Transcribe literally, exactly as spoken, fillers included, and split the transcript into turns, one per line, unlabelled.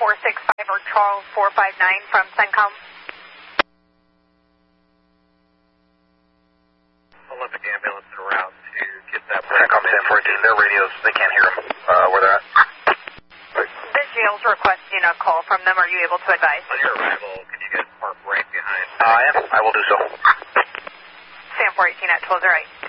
four six five or Charles four five nine from CENTCOM.
Olympic ambulance en route to get that.
CENTCOM ten fourteen, their radios, they can't hear them uh, where they're at.
The jail's requesting a call from them. Are you able to advise?
On your arrival, could you guys park right behind?
Uh, I am. I will do so.
Sam four eighteen at twelve oh right.